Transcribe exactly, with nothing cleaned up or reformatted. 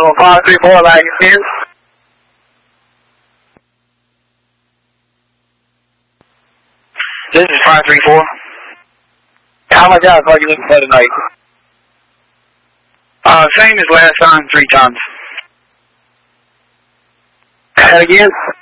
Level five three four, lag ten. This is five three four. How much alcohol are you looking for tonight? Uh, same as last time, three times. And again?